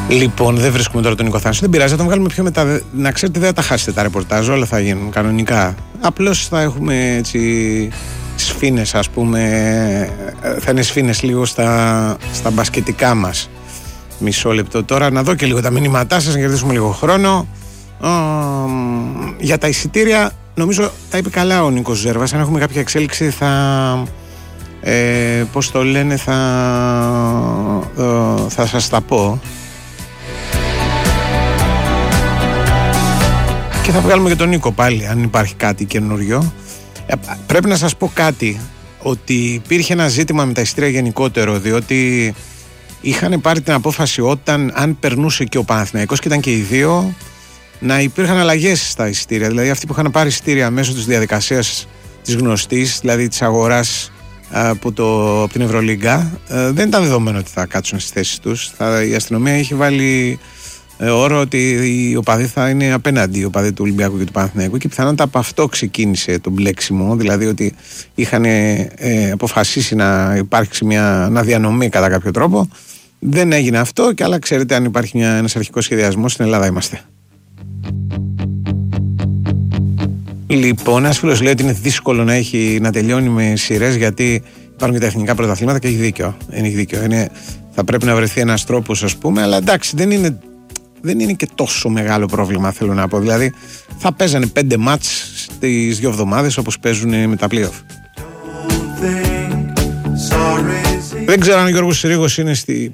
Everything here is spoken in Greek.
Λοιπόν, δεν βρίσκουμε τώρα τον Νίκο Θάνσο. Δεν πειράζει, θα τον βγάλουμε πιο μετά. Να ξέρετε, δεν θα τα χάσετε τα ρεπορτάζ, όλα θα γίνουν κανονικά. Απλώς θα έχουμε έτσι σφήνες, ας πούμε. Θα είναι σφήνες λίγο στα μπασκετικά μας. Μισό λεπτό τώρα, να δω και λίγο τα μηνύματά σας, να κερδίσουμε λίγο χρόνο. Για τα εισιτήρια, νομίζω τα είπε καλά ο Νίκος Ζέρβας. Αν έχουμε κάποια εξέλιξη, πώς το λένε, θα σας τα πω. Και θα βγάλουμε και τον Νίκο πάλι, αν υπάρχει κάτι καινούριο. Πρέπει να σας πω κάτι, ότι υπήρχε ένα ζήτημα με τα εισιτήρια γενικότερο, διότι είχαν πάρει την απόφαση αν περνούσε και ο Παναθηναϊκός και ήταν και οι δύο, να υπήρχαν αλλαγές στα εισιτήρια. Δηλαδή αυτοί που είχαν πάρει εισιτήρια μέσω της διαδικασίας της γνωστής, δηλαδή της αγοράς από την Ευρωλίγκα, δεν ήταν δεδομένο ότι θα κάτσουν στις θέσεις τους. Η αστυνομία είχε βάλει όρο ότι οι οπαδοί θα είναι απέναντι, οι οπαδοί του Ολυμπιακού και του Παναθηναϊκού, και πιθανότατα από αυτό ξεκίνησε το μπλέξιμο, δηλαδή ότι είχαν αποφασίσει να υπάρξει μια αναδιανομή κατά κάποιο τρόπο. Δεν έγινε αυτό, και άλλα ξέρετε, αν υπάρχει ένας αρχικός σχεδιασμός, στην Ελλάδα είμαστε. Λοιπόν, ένας φίλος λέει ότι είναι δύσκολο να τελειώνει με σειρές, γιατί υπάρχουν και τα εθνικά πρωταθλήματα, και έχει δίκιο. Θα πρέπει να βρεθεί ένας τρόπος, ας πούμε, αλλά εντάξει, δεν είναι και τόσο μεγάλο πρόβλημα, θέλω να πω. Δηλαδή, θα παίζανε 5 μάτς στις 2 εβδομάδες, όπως παίζουν με τα play-off. Δεν ξέρω αν ο Γιώργος Συρίγος είναι